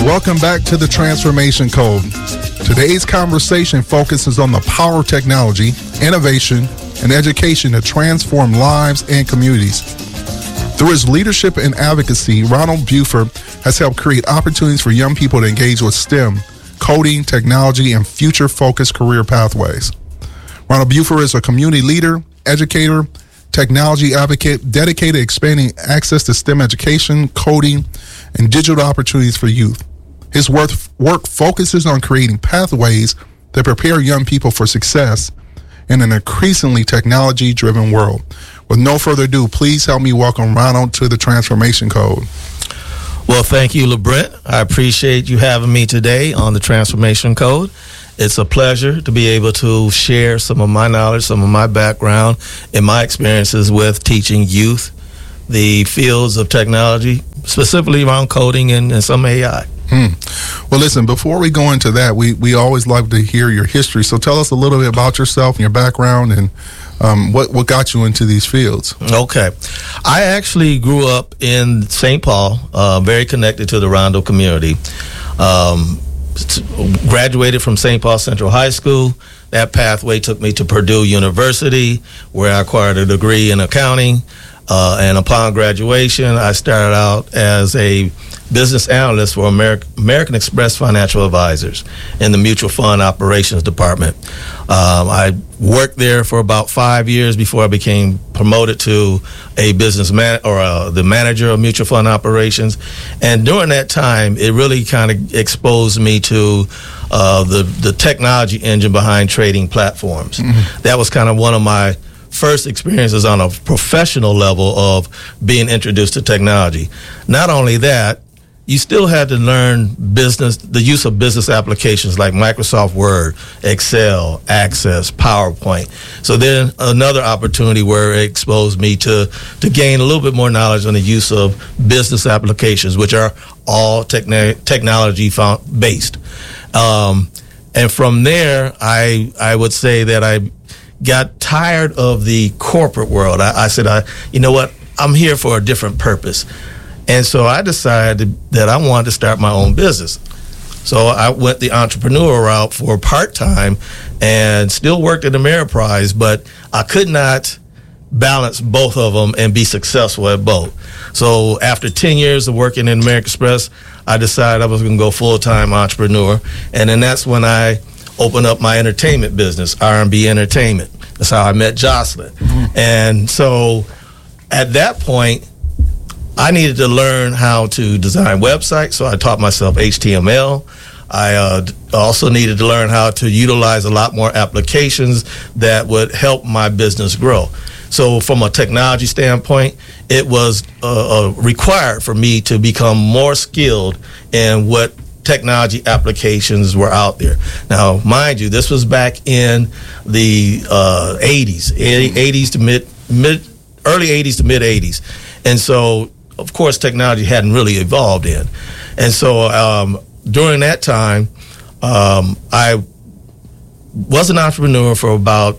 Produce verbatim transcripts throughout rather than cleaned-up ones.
Welcome back to the Transformation Code. Today's conversation focuses on the power of technology, innovation, and education to transform lives and communities. Through his leadership and advocacy, Ronald Buford has helped create opportunities for young people to engage with STEM, coding, technology, and future-focused career pathways. Ronald Buford is a community leader, educator, technology advocate, dedicated to expanding access to STEM education, coding, and digital opportunities for youth. His work, work focuses on creating pathways that prepare young people for success in an increasingly technology-driven world. With no further ado, please help me welcome Ronald to the Transformation Code. Well, thank you, LeBrett. I appreciate you having me today on the Transformation Code. It's a pleasure to be able to share some of my knowledge, some of my background, and my experiences with teaching youth the fields of technology, specifically around coding and, and some A I. Hmm. Well, listen, before we go into that, we, we always love to hear your history. So tell us a little bit about yourself and your background and um, what, what got you into these fields. Okay. I actually grew up in Saint Paul, uh, very connected to the Rondo community. Um, graduated from Saint Paul Central High School. That pathway took me to Purdue University, where I acquired a degree in accounting. Uh, and upon graduation, I started out as a business analyst for Ameri- American Express Financial Advisors in the Mutual Fund Operations Department. Um, I worked there for about five years before I became promoted to a business man or uh, the manager of Mutual Fund Operations. And during that time, it really kind of exposed me to uh, the the technology engine behind trading platforms. Mm-hmm. That was kind of one of my first experiences on a professional level of being introduced to technology. Not only that, you still had to learn business, the use of business applications like Microsoft Word, Excel, Access, PowerPoint. So then another opportunity where it exposed me to, to gain a little bit more knowledge on the use of business applications, which are all techn- technology found based. Um, and from there, I I would say that I got tired of the corporate world. I, I said, I, you know what, I'm here for a different purpose. And so I decided that I wanted to start my own business. So I went the entrepreneur route for part-time and still worked at Ameriprise, but I could not balance both of them and be successful at both. So after ten years of working in American Express, I decided I was going to go full-time entrepreneur. And then that's when I opened up my entertainment business, R and B Entertainment. That's how I met Jocelyn. Mm-hmm. And so at that point, I needed to learn how to design websites, so I taught myself H T M L. I uh, also needed to learn how to utilize a lot more applications that would help my business grow. So from a technology standpoint, it was uh, uh, required for me to become more skilled in what technology applications were out there. Now, mind you, this was back in the uh, eighties, eighties to mid, mid, early eighties to mid eighties. And so, of course, technology hadn't really evolved in. And so um, during that time, um, I was an entrepreneur for about,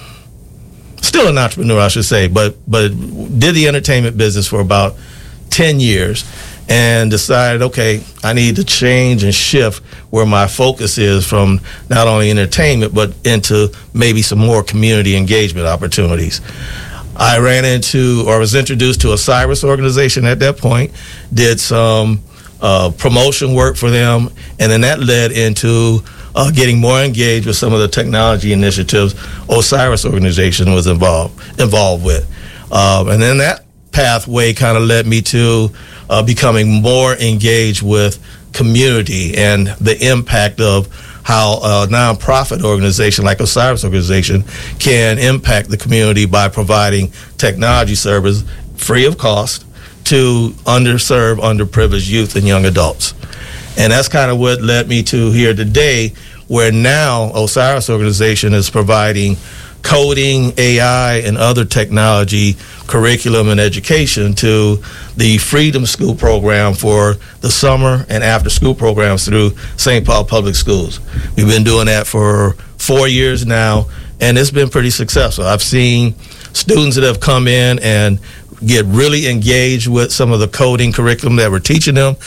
still an entrepreneur, I should say, but but did the entertainment business for about ten years and decided, okay, I need to change and shift where my focus is from not only entertainment, but into maybe some more community engagement opportunities. I ran into or was introduced to a Cyrus organization at that point, did some uh, promotion work for them, and then that led into uh, getting more engaged with some of the technology initiatives Osiris organization was involved involved with. Um, and then that pathway kind of led me to uh, becoming more engaged with community and the impact of how a nonprofit organization like Osiris organization can impact the community by providing technology service free of cost to underserved, underprivileged youth and young adults. And that's kind of what led me to here today, where now Osiris organization is providing coding, A I, and other technology curriculum and education to the Freedom School program for the summer and after school programs through Saint Paul Public Schools. We've been doing that for four years now, and it's been pretty successful. I've seen students that have come in and get really engaged with some of the coding curriculum that we're teaching them,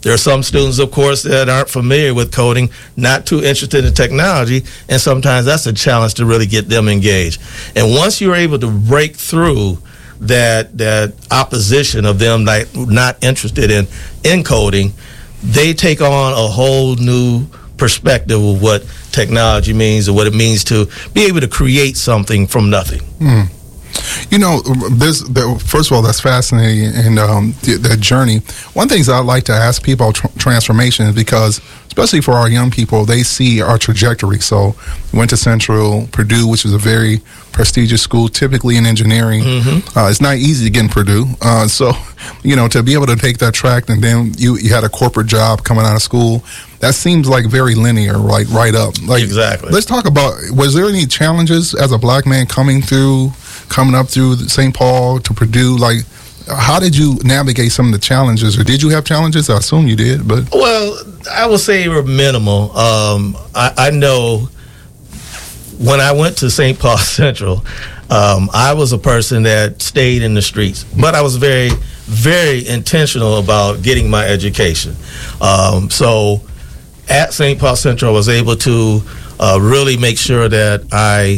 There are some students, of course, that aren't familiar with coding, not too interested in technology, and sometimes that's a challenge to really get them engaged. And once you're able to break through that that opposition of them like not interested in in coding, they take on a whole new perspective of what technology means and what it means to be able to create something from nothing. Mm. You know, this, the, first of all, that's fascinating, and um, th- that journey. One thing I like to ask people about tr- transformation is because, especially for our young people, they see our trajectory. So, we went to Central, Purdue, which is a very prestigious school, typically in engineering. Mm-hmm. Uh, it's not easy to get in Purdue. Uh, so, you know, to be able to take that track, and then you, you had a corporate job coming out of school, that seems like very linear, like right up. Like, exactly. Let's talk about, was there any challenges as a black man coming through, coming up through Saint Paul to Purdue? Like, how did you navigate some of the challenges, or did you have challenges? I assume you did, but. Well, I would say they were minimal. Um, I, I know when I went to Saint Paul Central, um, I was a person that stayed in the streets, but I was very, very intentional about getting my education. Um, so at Saint Paul Central, I was able to uh, really make sure that I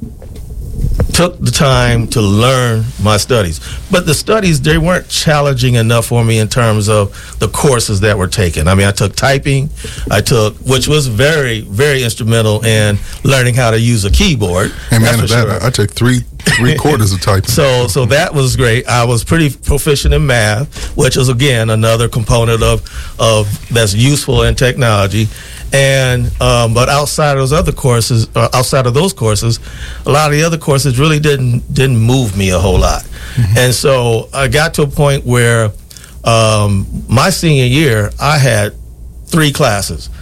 took the time to learn my studies. But the studies, they weren't challenging enough for me in terms of the courses that were taken. I mean, I took typing, I took, which was very, very instrumental in learning how to use a keyboard. And man, that, sure. I, I took three three quarters of typing. So so that was great. I was pretty proficient in math, which is, again, another component of, of that's useful in technology. And um, but outside of those other courses, uh, outside of those courses, a lot of the other courses really didn't didn't move me a whole lot. Mm-hmm. And so I got to a point where um, my senior year, I had three classes.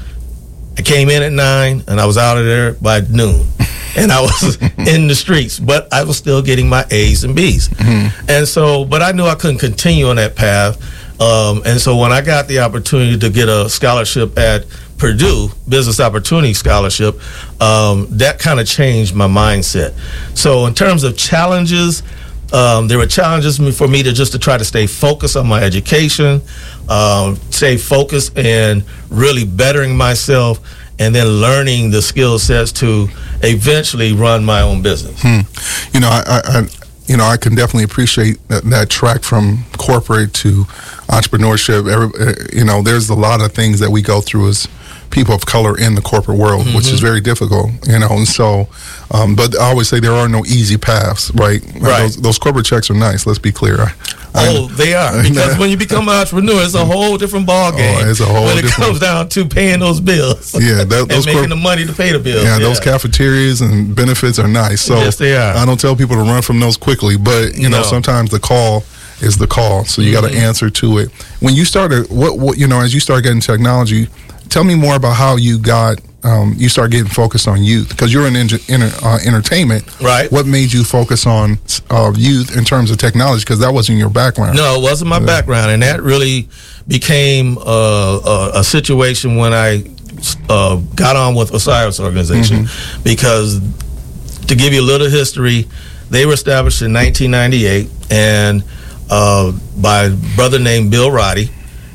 I came in at nine, and I was out of there by noon. And I was in the streets, but I was still getting my A's and B's. Mm-hmm. And so, but I knew I couldn't continue on that path. Um, and so when I got the opportunity to get a scholarship at Purdue, Business Opportunity Scholarship, um, that kind of changed my mindset. So in terms of challenges, um, there were challenges for me to just to try to stay focused on my education, um, stay focused and really bettering myself, and then learning the skill sets to eventually run my own business. Hmm. You know, I, I, I you know, I can definitely appreciate that, that track from corporate to entrepreneurship. Every, you know, there's a lot of things that we go through as people of color in the corporate world, mm-hmm. which is very difficult, you know, and so, um, but I always say there are no easy paths, right? Right. Those, those corporate checks are nice, let's be clear. I, oh, I, they are, because when you become an entrepreneur, it's a whole different ball game. Oh, it's a whole when it different, comes down to paying those bills. Yeah, that, those and making corp- the money to pay the bills. Yeah, yeah, those cafeterias and benefits are nice. So yes, they are. I don't tell people to run from those quickly, but, you know, no. sometimes the call is the call, so you mm-hmm. got to answer to it. When you started, what, what, you know, as you start getting technology, tell me more about how you got, um, you start getting focused on youth, because you're in inter- inter- uh, entertainment. Right. What made you focus on uh, youth in terms of technology? Because that wasn't your background. No, it wasn't my yeah. background, and that really became uh, a, a situation when I uh, got on with Osiris Organization, mm-hmm. because to give you a little history, they were established in nineteen ninety-eight and uh, by a brother named Bill Roddy.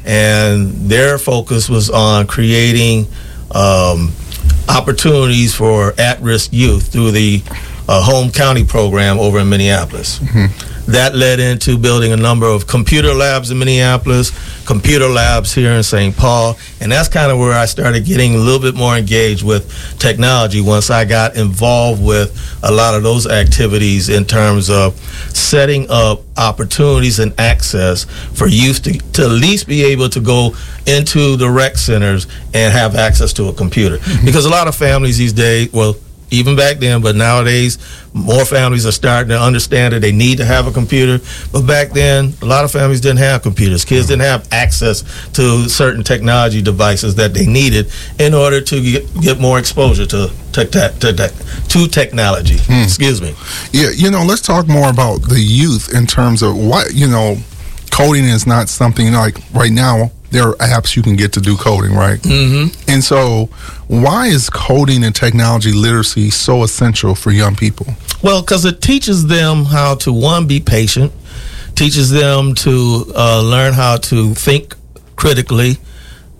And their focus was on creating um, opportunities for at-risk youth through the uh, Home County program over in Minneapolis. Mm-hmm. That led into building a number of computer labs in Minneapolis, computer labs here in Saint Paul, and that's kind of where I started getting a little bit more engaged with technology once I got involved with a lot of those activities in terms of setting up opportunities and access for youth to, to at least be able to go into the rec centers and have access to a computer. Mm-hmm. Because a lot of families these days, well, even back then, but nowadays, more families are starting to understand that they need to have a computer. But back then, a lot of families didn't have computers. Kids didn't have access to certain technology devices that they needed in order to get, get more exposure to te- te- te- te- to technology. Mm. Excuse me. Yeah, you know, let's talk more about the youth in terms of what, you know, coding is not something like right now. There are apps you can get to do coding, right? Mm-hmm. And so why is coding and technology literacy so essential for young people? Well, because it teaches them how to, one, be patient, teaches them to uh, learn how to think critically,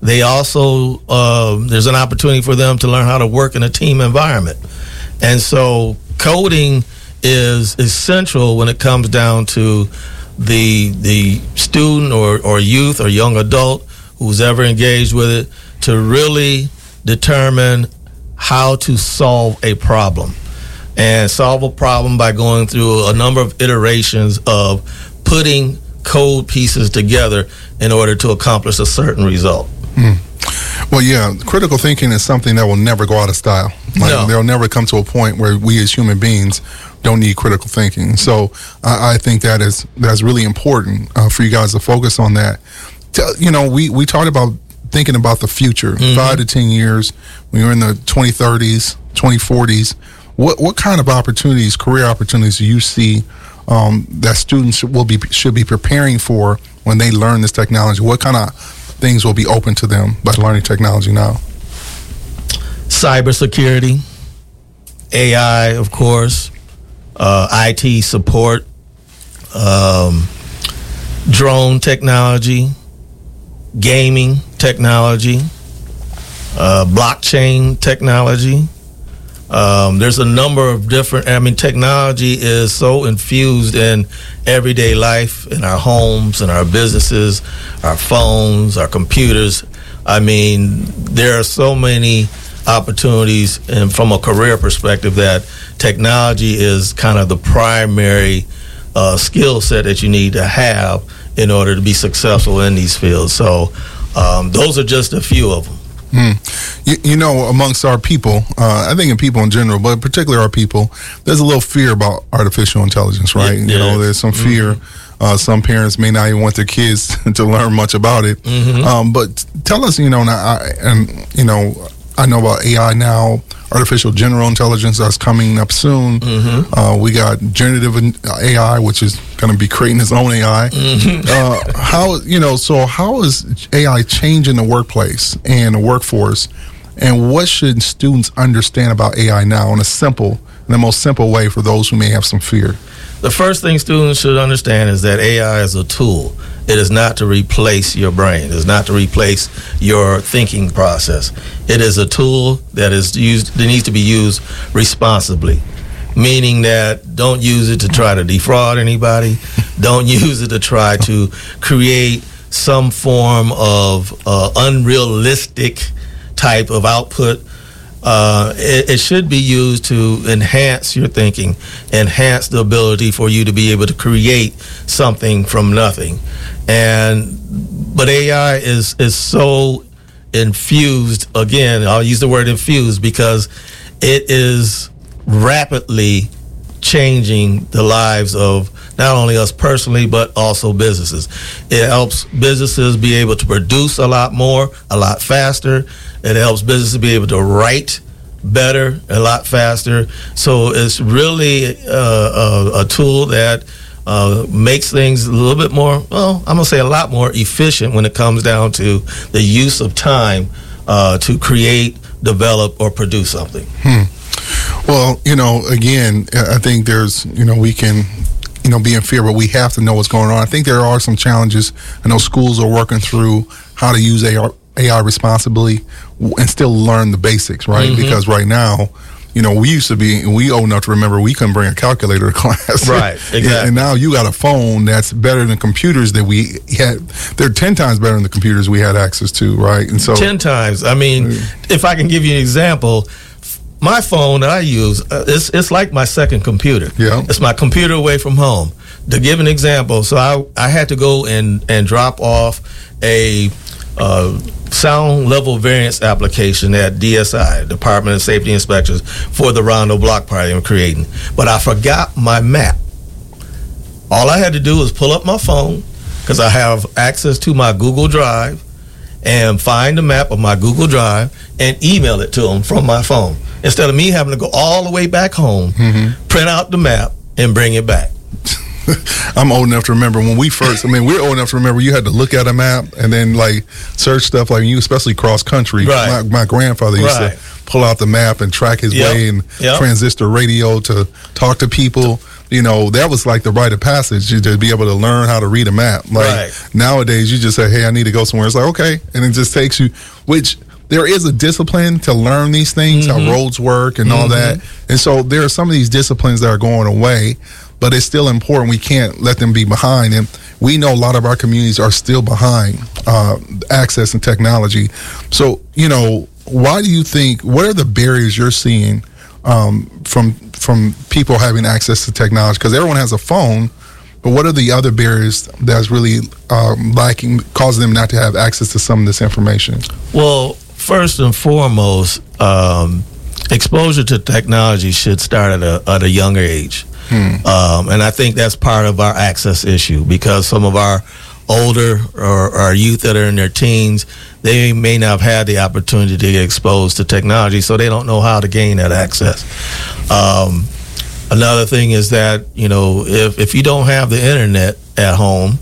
They also, uh, there's an opportunity for them to learn how to work in a team environment. And so coding is essential when it comes down to the the student or, or youth or young adult who's ever engaged with it to really determine how to solve a problem. And solve a problem by going through a number of iterations of putting code pieces together in order to accomplish a certain result. Hmm. Well, yeah, critical thinking is something that will never go out of style. Like, no. There'll never come to a point where we as human beings don't need critical thinking. So I, I think that is that's really important uh, for you guys to focus on that. Tell, you know, we, we talked about thinking about the future, mm-hmm. five to ten years, when you're in the twenty thirties, twenty forties. What what kind of opportunities, career opportunities, do you see um, that students will be should be preparing for when they learn this technology? What kind of things will be open to them by learning technology now? Cybersecurity, A I, of course, uh, I T support, um, drone technology, gaming technology, uh, blockchain technology. Um, there's a number of different, I mean, technology is so infused in everyday life, in our homes, in our businesses, our phones, our computers. I mean, there are so many opportunities, and from a career perspective, that technology is kind of the primary uh, skill set that you need to have in order to be successful in these fields. So um, those are just a few of them. Mm. You, you know, amongst our people, uh, I think in people in general, but particularly our people, there's a little fear about artificial intelligence, right? It, you know, there's some fear. Mm-hmm. Uh, some parents may not even want their kids to learn much about it. Mm-hmm. Um, but tell us, you know, now, I, and you know, I know about A I now, artificial general intelligence that's coming up soon. Mm-hmm. Uh, we got generative A I, which is going to be creating its own A I. Mm-hmm. Uh, how, you know, so how is A I changing the workplace and the workforce? And what should students understand about A I now in a simple, in the most simple way for those who may have some fear? The first thing students should understand is that A I is a tool. It is not to replace your brain. It is not to replace your thinking process. It is a tool that is used, that needs to be used responsibly, meaning that don't use it to try to defraud anybody. Don't use it to try to create some form of uh, unrealistic type of output. Uh, it, it should be used to enhance your thinking, enhance the ability for you to be able to create something from nothing. And but A I is is so infused. Again, I'll use the word infused because it is rapidly changing the lives of not only us personally, but also businesses. It helps businesses be able to produce a lot more, a lot faster. It helps businesses be able to write better, a lot faster. So it's really uh, a, a tool that uh, makes things a little bit more, well, I'm going to say a lot more efficient when it comes down to the use of time uh, to create, develop, or produce something. Hmm. Well, you know, again, I think there's, you know, we can, you know, be in fear, but we have to know what's going on. I think there are some challenges. I know schools are working through how to use A I, A I responsibly and still learn the basics, right? Mm-hmm. Because right now, you know, we used to be, we old enough to remember we couldn't bring a calculator to class. Right, exactly. And now you got a phone that's better than computers that we had. They're ten times better than the computers we had access to, right? And so ten times. I mean, mm-hmm. if I can give you an example, my phone that I use, uh, it's, it's like my second computer. Yeah. It's my computer away from home. To give an example, so I, I had to go and, and drop off a uh, sound level variance application at D S I, Department of Safety Inspections, for the Rondo Block Party I'm creating. But I forgot my map. All I had to do was pull up my phone, because I have access to my Google Drive, and find the map of my Google Drive and email it to them from my phone, instead of me having to go all the way back home, mm-hmm. print out the map, and bring it back. I'm old enough to remember when we first, I mean, we're old enough to remember you had to look at a map and then like search stuff like you, especially cross country. Right. My, my grandfather used Right. to pull out the map and track his Yep. way and Yep. transistor radio to talk to people. You know, that was like the rite of passage to be able to learn how to read a map. Like Right. nowadays, you just say, hey, I need to go somewhere. It's like, okay. And it just takes you, which there is a discipline to learn these things, Mm-hmm. how roads work and all that. And so there are some of these disciplines that are going away, but it's still important. We can't let them be behind. And we know a lot of our communities are still behind uh, access and technology. So, you know, why do you think, what are the barriers you're seeing um, from from people having access to technology? Because everyone has a phone, but what are the other barriers that's really um, lacking, causing them not to have access to some of this information? Well, first and foremost, um, exposure to technology should start at a, at a younger age. Hmm. Um, and I think that's part of our access issue, because some of our older or our youth that are in their teens, they may not have had the opportunity to get exposed to technology, so they don't know how to gain that access. Um, another thing is that, you know, if, if you don't have the internet at home,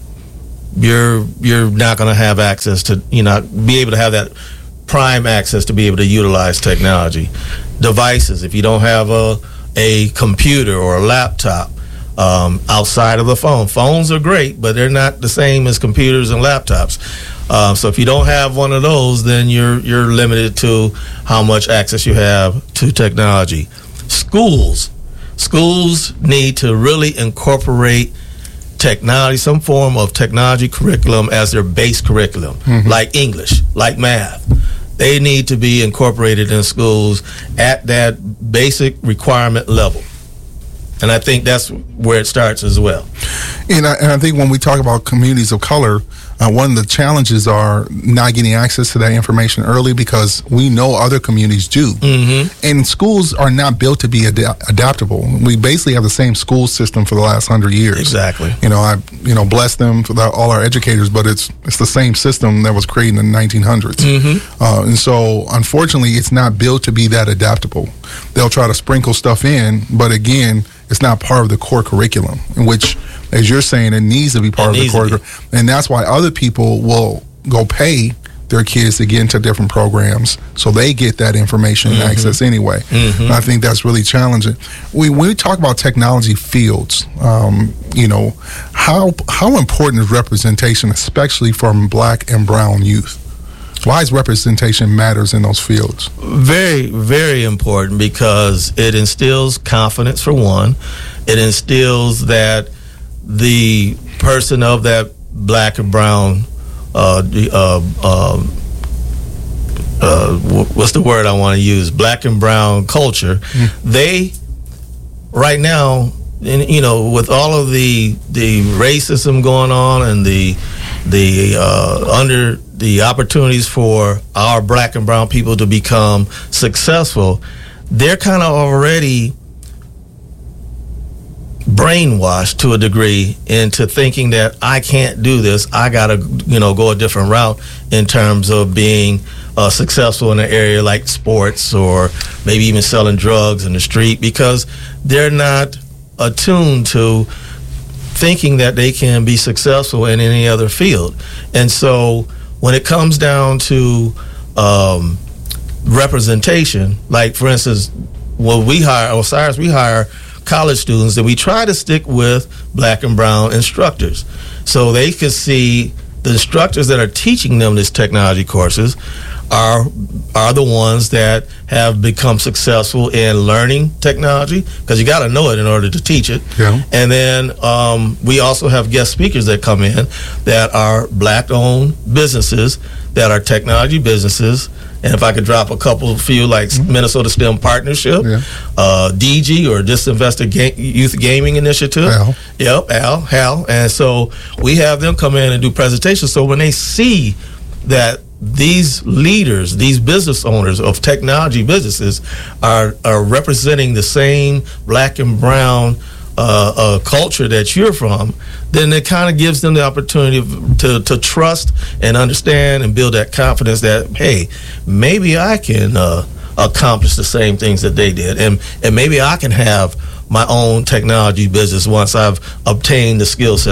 you're you're not going to have access to, you know, be able to have that prime access to be able to utilize technology. Devices, if you don't have a a computer or a laptop um, outside of the phone. Phones are great, but they're not the same as computers and laptops. Uh, so if you don't have one of those, then you're you're limited to how much access you have to technology. Schools. Schools need to really incorporate technology, some form of technology curriculum as their base curriculum, mm-hmm. like English, like math. They need to be incorporated in schools at that basic requirement level. And I think that's where it starts as well. And I, and I think when we talk about communities of color, uh, one of the challenges are not getting access to that information early, because we know other communities do. Mm-hmm. And schools are not built to be ad- adaptable. We basically have the same school system for the last hundred years. Exactly. You know, I you know bless them for the, all our educators, but it's it's the same system that was created in the nineteen hundreds. Mm-hmm. Uh, and so, unfortunately, it's not built to be that adaptable. They'll try to sprinkle stuff in, but again, it's not part of the core curriculum, in which, as you're saying, it needs to be part it of the core curriculum. And that's why other people will go pay their kids to get into different programs so they get that information mm-hmm. and access anyway. Mm-hmm. And I think that's really challenging. We, when we talk about technology fields, um, you know, how how important is representation, especially from black and brown youth? Why is representation matters in those fields? Very, very important, because it instills confidence, for one. It instills that the person of that black and brown, uh, uh, uh, uh, what's the word I want to use? Black and brown culture. Mm. They, right now, and, you know, with all of the the racism going on and the the uh, under the opportunities for our black and brown people to become successful, they're kind of already brainwashed to a degree into thinking that I can't do this. I gotta, you know, go a different route in terms of being uh, successful in an area like sports, or maybe even selling drugs in the street, because they're not attuned to thinking that they can be successful in any other field. And so when it comes down to um, representation, like for instance, when we hire, Osiris, we hire college students, and we try to stick with black and brown instructors, so they can see the instructors that are teaching them these technology courses are are the ones that have become successful in learning technology, because you got to know it in order to teach it. Yeah. And then um, we also have guest speakers that come in that are black-owned businesses, that are technology businesses. And if I could drop a couple few, like mm-hmm. Minnesota STEM Partnership, yeah. uh, D G, or Disinvested Ga- Youth Gaming Initiative. Al. Yep, Al, Hal. And so we have them come in and do presentations. So when they see that these leaders, these business owners of technology businesses are are representing the same black and brown uh, uh, culture that you're from, then it kind of gives them the opportunity to to trust and understand and build that confidence that, hey, maybe I can uh, accomplish the same things that they did. And and maybe I can have my own technology business once I've obtained the skill set